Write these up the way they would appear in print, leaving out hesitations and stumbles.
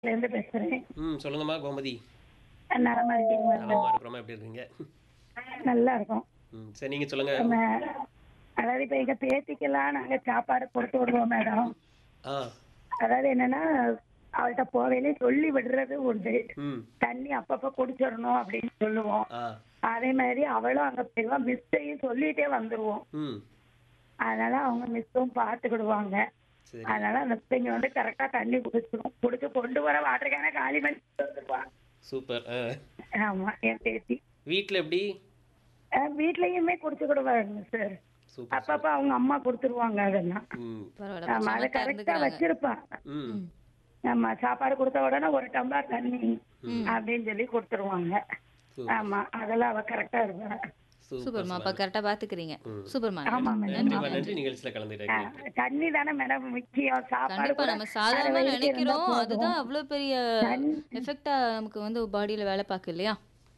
இருந்து பேசுறேன். சொல்லுங்கம்மா கோமதி. நலமா இருக்கீங்களா சார்? நலமா இருக்கிறோமா? எப்படி இருக்கீங்க? நல்லா இருக்கோம். சரி நீங்க சொல்லுங்க. நம்ம அதாவது இப்ப எங்க பேத்திக்கெல்லாம் நாங்க சாப்பாடு கொடுத்து விடுவோம் மேடம். ஆ. அதாவது என்னன்னா அவள்கிட்ட போவையிலே சொல்லி விடுறது உண்டு. ம். தண்ணி அப்பப்ப குடிச்சிடணும் அப்படின்னு சொல்லுவோம். ஆ. அதே மாதிரி அவளும் அங்க போயிருவா, மிஸ்ஸையும் சொல்லிட்டே வந்துருவோம். ம். அதனால அவங்க மிஸ்ஸும் பார்த்துக்கிடுவாங்க. சரி. அதனால அந்த பிள்ளைங்க வந்து கரெக்டா தண்ணி குடிச்சிடும். குடிச்சு கொண்டு வர வாட்டர் கேனை காலி பண்ணி வந்துருவா. சூப்பர். ஆமா, என் பேத்தி. வீட்ல எப்படி? வீட்லயுமே குடிச்சுக்கிடுவாங்க சார். சூப்பர். அப்பப்ப அவங்க அம்மா கொடுத்துருவாங்க அதெல்லாம். ம். பரவாயில்ல. ஆமா, அதை பச்சை கரெக்டா இருந்துக்கிறாங்க. வச்சிருப்பா. ம். ஆமா, சாப்பாடு கொடுத்த உடனே ஒரு டம்ளர் தண்ணி அப்படின்னு சொல்லி கொடுத்துருவாங்க. சூப்பர். ஆமா, அதெல்லாம் அவ கரெக்டா இருப்பா. சூப்பர்மா. அப்ப கரெக்டா பாத்துக்கிறீங்க. சூப்பர்மா. ஆமா மேடம். நன்றிமா, நன்றி நிகழ்ச்சியில கலந்துட்டீங்க. தண்ணி தானே மேடம் முக்கியம். சாப்பாடு கண்டிப்பா கூட நம்ம சாதாரணமா அரை வயிறு இருந்தா நினைக்கிறோம். போதும். அதுதான் அவ்வளவு பெரிய எஃபெக்டா நமக்கு வந்து பாடியில வேலை பார்க்கு இல்லையா?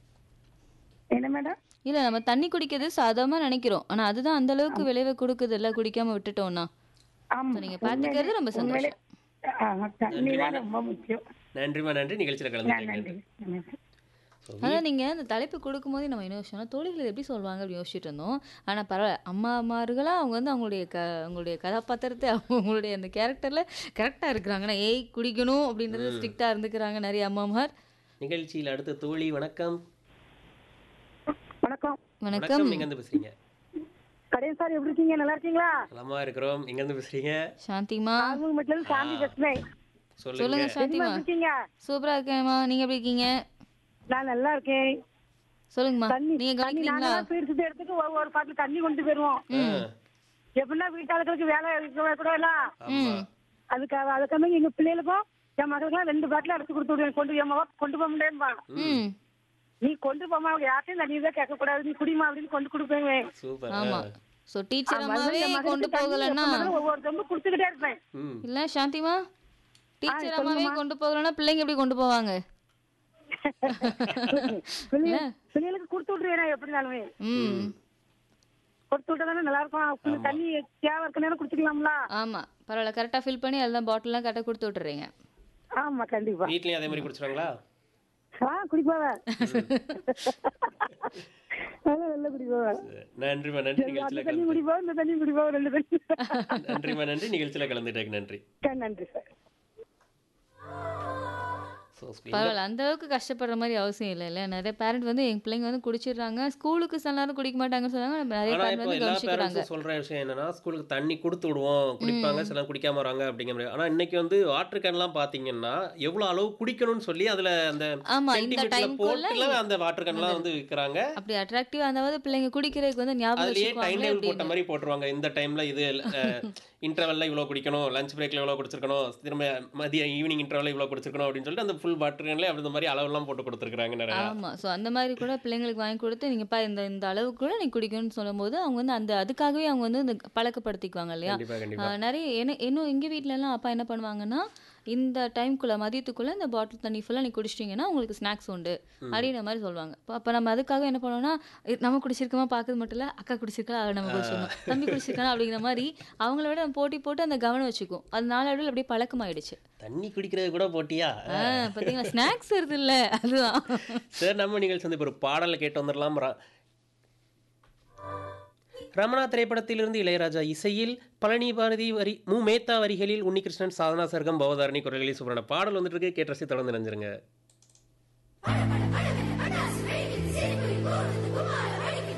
என்ன மேடம்? இல்ல நம்ம தண்ணி குடிக்கிறது சாதாரணமா நினைக்கிறோம். ஆனா அதுதான் அந்த அளவுக்கு விளைவை கொடுக்குது இல்ல, குடிக்காம விட்டுட்டோம்னா. ஆமா, நீங்க பாத்துக்கிறது ரொம்ப சந்தோஷம். தண்ணி தான் ரொம்ப முக்கியம். நன்றிமா, நன்றி நிகழ்ச்சியில கலந்துட்டீங்க. நன்றி. நன்றி. அதான் நீங்க அந்த தலைப்பு கொடுக்கும்போதே நம்ம என்ன யோசிச்சோம்னா, தோழிகள் எப்படி சொல்லுவாங்க அப்படின்னு யோசிச்சுட்டு இருந்தோம். ஆனா பரவாயில்ல, அம்மாமார்களா அவங்க வந்து அவங்களுடைய கதாபாத்திரத்தை அவங்களுடைய அந்த கேரக்டர்ல கரெக்டா இருக்கிறாங்கன்னா, ஏய் குடிக்கணும் அப்படின்றது ஸ்ட்ரிக்டா இருந்துக்கிறாங்க நிறைய அம்மாமார். நிகழ்ச்சியில் அடுத்த தோழி வணக்கம். வணக்கம். வணக்கம். எங்க இருந்து பேசுறீங்க? கடையன் சார், எப்படி இருக்கீங்க? நல்லா இருக்கீங்களா? நலமா இருக்கிறோம். எங்க இருந்து பேசுறீங்க? சாந்திமா. அவங்க மட்டும் சாந்தி பேசுறேன். சொல்லுங்க. சொல்லுங்க சாந்திமா. எப்படி இருக்கீங்க? சூப்பரா இருக்கேம்மா. நீங்க எப்படி இருக்கீங்க? நான் நல்லா இருக்கேன். சொல்லுங்கம்மா. தண்ணி நீங்க கவனிக்கிறீங்களா? நாங்கெல்லாம் பீடிச்சுட்டு எடுத்துட்டு ஒவ்வொரு பாட்டில் தண்ணி கொண்டு போயிருவோம். எப்படின்னா வீட்டாளுக்கு வேலை கூட இல்ல. ஆமா. அதுக்காக எங்க பிள்ளைகளுக்கும் என் மகளுக்கும் 2 பாட்டில் எடுத்து கொடுத்து விடுவேன். கொண்டு போக முடியும்பா. ம். நீ கொண்டு போமா, அவங்க யார்ட்டையும் தண்ணி தான் கேட்க கூடாது, நீ குடிமா அப்படின்னு கொண்டு கொடுப்பேன். சூப்பர். ஆமா. சோ டீச்சர் அம்மாவே கொண்டு போகலன்னா ஒவ்வொரு தம்பு குடுத்துக்கிட்டே இருப்பேன். இல்ல சாந்திமா, டீச்சர் அம்மாவே கொண்டு போகலன்னா பிள்ளைங்க எப்படி கொண்டு போவாங்க? பிள்ளைகளுக்கு கொடுத்து விட்டுருவேன் எப்படினாலுமே. கொடுத்து விட்டா நல்லா இருக்கும். தண்ணி தேவை இருக்க நேரம் குடிச்சுக்கலாம்ல. ஆமா, பரவாயில்ல. கரெக்டா ஃபில் பண்ணி அதெல்லாம் பாட்டில்லாம் கரெக்டா கொடுத்து விட்டுறீங்க. ஆமா, கண்டிப்பா. வீட்லயும் அதே மாதிரி குடிச்சுறாங்களா? குடிப்பாவ. நல்ல குடிப்பாவ. நன்றிமா, நன்றி நிகழ்ச்சியில தண்ணி குடிப்பாவ, இந்த தண்ணி குடிப்பாவ, 2 தண்ணி. நன்றிமா, நன்றி நிகழ்ச்சியில கலந்துட்டேன். நன்றி. நன்றி சார். பரவாயில்ல, அந்த அளவுக்கு கஷ்டப்படுற மாதிரி அவசியம் இல்லை இல்ல. நிறைய பேரண்ட் வந்து எங்க பிள்ளைங்க வந்து குடிச்சிடுறாங்க, ஸ்கூலுக்கு சில நேரம் குடிக்க மாட்டாங்கன்னு சொன்னாங்க. நம்ம நிறைய ஆனா பேரண்ட் இப்போ வந்து எல்லா கவனிச்சுக்கிறாங்க. பேரண்ட்ஸும் சொல்ற விஷயம் என்னன்னா, ஸ்கூலுக்கு தண்ணி கொடுத்து விடுவோம், குடிப்பாங்க, சில நேரம் குடிக்காம வராங்க அப்படிங்கிற மாதிரி. ஆனா இன்னைக்கு வந்து வாட்டர் கேன்லாம் பாத்தீங்கன்னா எவ்வளவு அளவு குடிக்கணும்னு சொல்லி அதுல அந்த ஆமா, இந்த சென்டிமீட்டர்ல டைம்குள்ள போட்டுலாம் அந்த வாட்டர் கேன்லாம் வந்து விற்கிறாங்க. அப்படி அட்ராக்டிவா அதாவது பிள்ளைங்க குடிக்கிறதுக்கு வந்து ஞாபகம் அதுலயே டைம் வச்சுக்குவாங்களே டேபிள் போட்ட அப்படின்னு. மாதிரி போட்டுருவாங்க. இந்த டைம்ல இது இன்டர்வல்ல இவ்வளவு குடிக்கணும், லஞ்ச் பிரேக்ல இவ்வளவு குடிச்சிருக்கணும், திரும்ப மதியம் ஈவினிங் இன்டர்வல்ல இவ்வளவு குடிச்சிருக்கணும் அப்படின்னு சொல்லிட்டு அந்த ஃபுல் வாட்டர் கேன்ல அந்த மாதிரி அளவெல்லாம் போட்டு கொடுத்துருக்காங்க நிறைய. ஆமா, சோ அந்த மாதிரி கூட பிள்ளைங்களுக்கு வாங்கி கொடுத்து நீங்கப்பா இந்த அளவுக்கு கூட நீ குடிக்கணும்னு சொல்லும்போது அவங்க வந்து அந்த அதுக்காகவே அவங்க வந்து இந்த பழக்கப்படுத்திக்குவாங்க இல்லையா? கண்டிப்பா, கண்டிப்பா. நிறைய இன்னும் எங்க வீட்ல எல்லாம் அப்பா என்ன பண்ணுவாங்கன்னா, இந்த டைம்குள்ள மதியத்துக்குள்ள இந்த பாட்டில் தண்ணி ஃபுல்லா நீ குடிச்சிட்டீங்கன்னா உங்களுக்கு ஸ்நாக்ஸ் உண்டு அப்படின்ற மாதிரி சொல்லுவாங்க. அப்ப நம்ம அதுக்காக என்ன பண்ணுவோம்னா, நம்ம குடிச்சிருக்கோமா பார்க்கறது மட்டும் இல்ல, அக்கா குடிச்சிருக்கா அவ நம்ம குடிச்சிடணும், தம்பி குடிச்சிருக்கானா அப்படிங்கிற மாதிரி அவங்கள விட நம்ம போட்டி போட்டு அந்த கவனம் வச்சுக்கும். அது நாளடைவில் அப்படியே பழக்கமாயிடுச்சு. தண்ணி குடிக்கிறது கூட போட்டியா? பாத்தீங்களா, ஸ்நாக்ஸ் வருது இல்ல, அதுதான். சார் நம்ம நிகழ்ச்சி வந்து இப்போ ஒரு பாடலை கேட்டு வந்துடலாம். ரமணா திரைப்படத்திலிருந்து இளையராஜா இசையில் பழனி பாரதி மேத்தா வரிகளில் உன்னிகிருஷ்ணன், சாதனா சர்கம், பவதாரணி குரல்களில் சூப்பரான பாடல் வந்துட்டு இருக்கு. கேட்டு ரசி தொடர்ந்து நினைஞ்சிருங்க.